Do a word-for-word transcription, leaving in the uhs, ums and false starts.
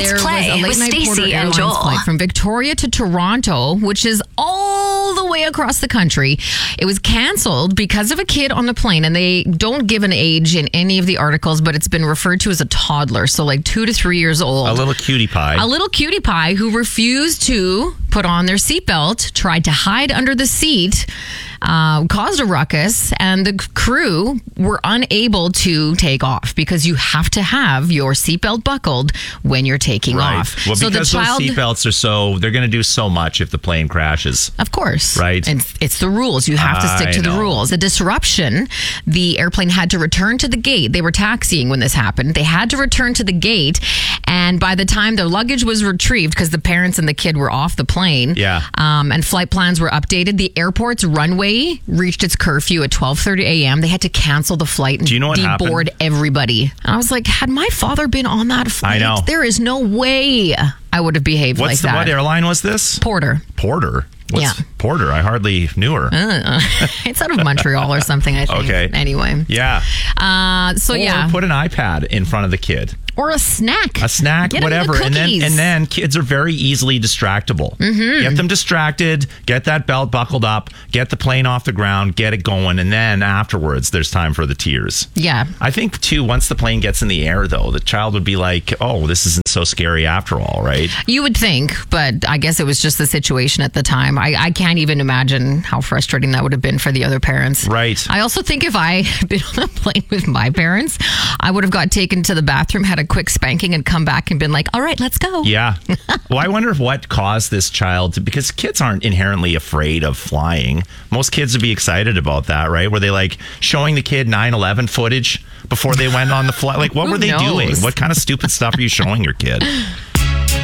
It's there Play was a late with night Stacey Porter and Airlines Joel. flight from Victoria to Toronto, which is all the way across the country. It was canceled because of a kid on the plane, and they don't give an age in any of the articles, but it's been referred to as a toddler, so like two to three years old. A little cutie pie. A little cutie pie who refused to put on their seatbelt, tried to hide under the seat, uh, caused a ruckus, and the crew were unable to take off because you have to have your seatbelt buckled when you're taking Right. off. Well, so because the child, those seatbelts are so, they're going to do so much if the plane crashes. of course. Right. And it's the rules. You have to stick I to the know. rules. The disruption, the airplane had to return to the gate. They were taxiing when this happened. They had to return to the gate. And by the time their luggage was retrieved, because the parents and the kid were off the plane, Yeah. um, and flight plans were updated, the airport's runway reached its curfew at twelve thirty a.m. They had to cancel the flight and Do you know what deboard happened? everybody. And I was like, had my father been on that flight, I know. there is no way I would have behaved What's like the, that. what airline was this? Porter. Porter. What's Yeah. Porter? I hardly knew her. Uh, it's out of Montreal or something, I think. Okay. Anyway. Yeah. Uh, so, Or yeah. put an iPad in front of the kid. Or a snack. A snack, Get 'em the whatever. And then cookies. and then kids are very easily distractible. Mm-hmm. Get them distracted, get that belt buckled up, get the plane off the ground, get it going, and then afterwards there's time for the tears. Yeah. I think too, once the plane gets in the air though, the child would be like, oh, this isn't so scary after all, right? You would think, but I guess it was just the situation at the time. I, I can't even imagine how frustrating that would have been for the other parents. Right. I also think if I had been on a plane with my parents, I would have got taken to the bathroom, had a quick spanking, and come back and been like, all right, let's go. Yeah. Well, I wonder if what caused this child to, because kids aren't inherently afraid of flying. Most kids would be excited about that, right? Were they like showing the kid nine eleven footage before they went on the flight? Like, what Who were they knows? doing? What kind of stupid stuff are you showing your kid?